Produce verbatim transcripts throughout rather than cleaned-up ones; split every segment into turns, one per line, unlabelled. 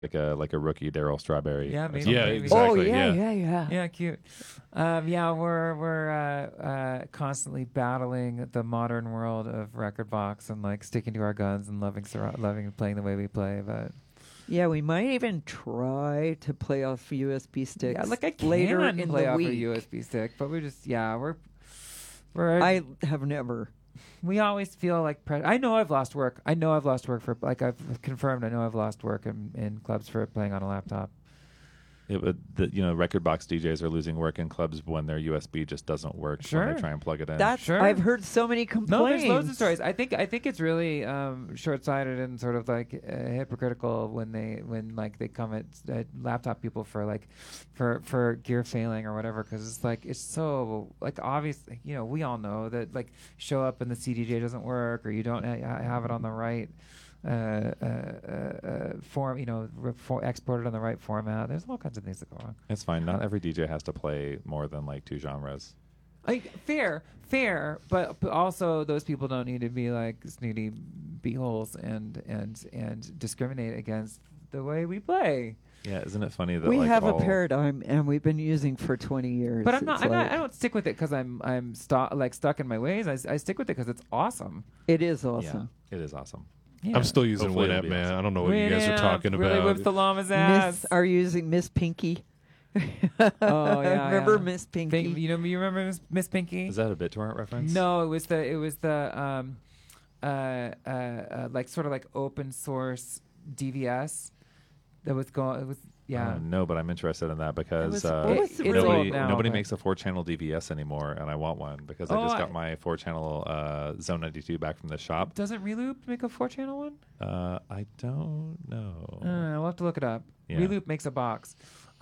like a like a rookie Daryl Strawberry.
Yeah, maybe.
Yeah,
maybe.
exactly.
Oh yeah,
yeah.
yeah, yeah.
Yeah, cute. Um, yeah, we're we're uh, uh, constantly battling the modern world of record box and like sticking to our guns and loving sur- loving playing the way we play. But
Yeah, we might even try to play off U S B sticks.
yeah, like I can
later in
play
the
off
week.
a U S B stick, but we just yeah we're we're
I have never.
we always feel like pre- I know I've lost work. I know I've lost work for like I've confirmed. I know I've lost work in, in clubs for playing on a laptop.
It would, the, you know, record box D Js are losing work in clubs when their U S B just doesn't work
Sure.
when they try and plug it in.
That's
Sure.
I've heard so many complaints.
No, there's loads of stories. I think I think it's really um, short-sighted and sort of like uh, hypocritical when they when like they come at, at laptop people for like for for gear failing or whatever, because it's like it's so like obvious. You know, we all know that like show up and the C D J doesn't work or you don't ha- have it on the right uh, uh, uh, uh, form. You know, re- for exported on the right format. There's all kinds of things that go wrong.
It's fine. Not every D J has to play more than like two genres.
Like fair, fair, but, but also those people don't need to be like snooty beeholes and and and discriminate against the way we play.
Yeah, isn't it funny that
we
like
have
all,
a paradigm, and we've been using for twenty years.
But I'm not.
It's
I'm not
like-
I don't stick with it because I'm I'm stu- like stuck in my ways. I, s- I stick with it because it's awesome.
It is
Yeah,
awesome.
it is awesome.
Yeah.
I'm still using
Hopefully it'll
Winamp,
be
man.
awesome.
I don't know what you guys are
Winamp
talking
really
about.
whips the llama's
Miss,
ass.
are you using Miss Pinky?
Oh yeah,
Remember
yeah.
Miss Pinky?
Pink, you know, you remember Miss, Miss Pinky?
Is that a BitTorrent reference?
No, it was the it was the um, uh, uh, uh, like sort of like open source D V S that was going. It was yeah.
Uh, no, but I'm interested in that because
was-
uh,
what was the
It's
really-
nobody
old now,
nobody
but-
makes a four channel D V S anymore, and I want one because
Oh,
I just
I-
got my four channel uh, Zone ninety-two back from the shop.
Doesn't Reloop make a four channel one?
Uh, I don't know.
Uh, we'll have to look it up.
Yeah.
Reloop makes a box.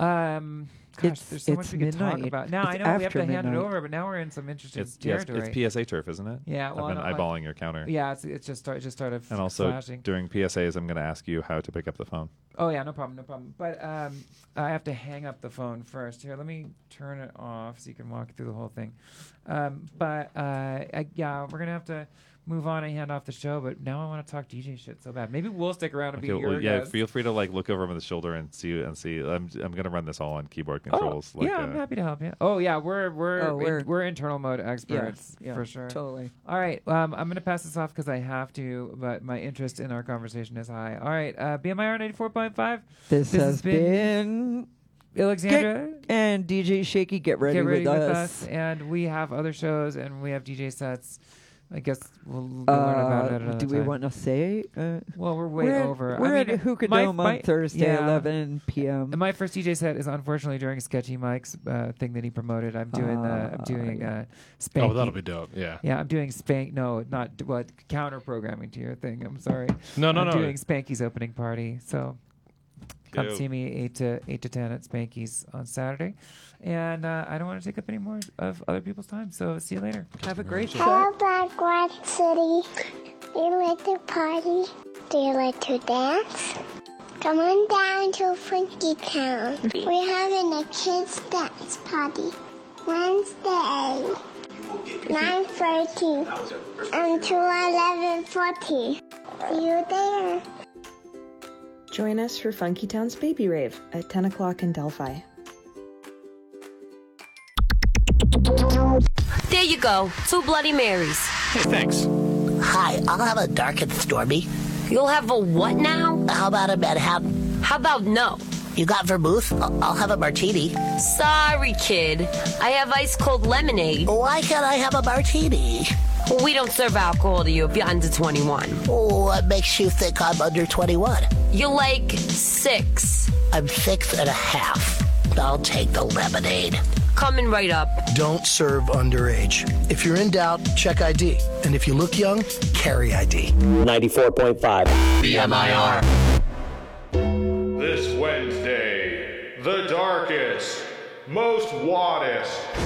Um, gosh,
It's-
there's so much
it's
we could talk
midnight.
about. Now
It's
I know we have
after
to hand it
midnight.
over, but now we're in some interesting
It's yes,
territory.
it's P S A turf, isn't it?
Yeah, well,
I've been
I don't-
eyeballing your counter.
Yeah, it's, it's just start, it just started
And also
flashing.
during P S As, I'm going to ask you how to pick up the phone.
Oh yeah, no problem, no problem. But um, I have to hang up the phone first. Here, let me turn it off so you can walk through the whole thing. Um, but uh, I, yeah, we're gonna have to move on and hand off the show. But now I want to talk D J shit so bad. Maybe we'll stick around and
Okay,
be your
well, yeah,
guest.
feel free to like look over the shoulder and see and see. I'm I'm going to run this all on keyboard
Oh,
controls. like,
yeah,
uh,
I'm happy to help you. Oh yeah, we're we're
Oh,
we're,
we're-
internal mode
Yeah,
experts
yeah,
for sure.
Totally.
All right, um, I'm gonna pass this off because I have to, but my interest in our conversation is high. All right, uh, B M I R ninety-four point five.
This,
This
has
has been
been,
Alexandra.
and D J Shaky. Get ready,
Get ready
with,
with
us.
us, and we have other shows, and we have D J sets. I guess we'll, we'll learn about it
Uh,
another
do we
time.
want to say? Uh,
Well, we're way
we're at,
over.
We're
I
at
mean,
Hookah
my-
Dome
my-
on Thursday,
yeah.
eleven p.m.
And my first D J set is unfortunately during Sketchy Mike's uh, thing that he promoted. I'm doing the. I'm
Ah,
doing
yeah.
uh, Spanky.
Oh, that'll be dope. Yeah.
Yeah, I'm doing Spank. No, not d- what counter programming to your thing. I'm sorry.
No, no,
I'm
no.
doing Spanky's opening party. So come
Yo.
see me eight to eight to ten at Spanky's on Saturday. And uh, I don't want to take up any more of other people's time. So see you later.
Have a great show.
Hello, Black White City. Do you like to party? Do you like to dance? Come on down to Funky Town. We're having a kids' dance party. Wednesday, nine thirty until eleven forty. See you there.
Join us for Funky Town's Baby Rave at ten o'clock in Delphi.
There you go. Two Bloody Marys.
Hey, thanks.
Hi, I'll have a dark and stormy.
You'll have a what now?
How about a Manhattan?
How about no?
You got vermouth? I'll I'll have a martini.
Sorry, kid. I have ice cold lemonade.
Why can't I have a martini?
We don't serve alcohol to you if you're under twenty-one.
What makes you think I'm under twenty-one?
You're like six.
I'm six and a half. I'll take the lemonade.
Coming right up.
Don't serve underage. If you're in doubt, check I D. And if you look young, carry I D.
ninety-four point five
B M I R.
This Wednesday, the darkest, most waddest,